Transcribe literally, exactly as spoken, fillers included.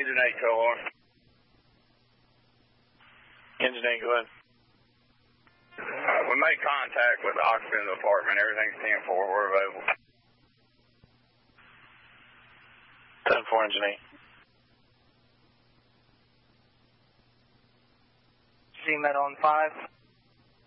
Engine eight, go on. Engine eight, go ahead. Uh, we made contact with the occupant of the apartment. Everything's ten four. We're available. ten four, Engine eight. C Met on five.